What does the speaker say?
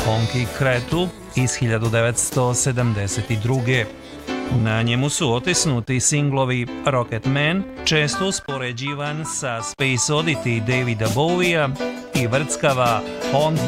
Honky Kretu iz 1972. Na njemu su otisnuti singlovi Rocket Man, često uspoređivan sa Space Oddity Davida Bowiea, i vrckava Honky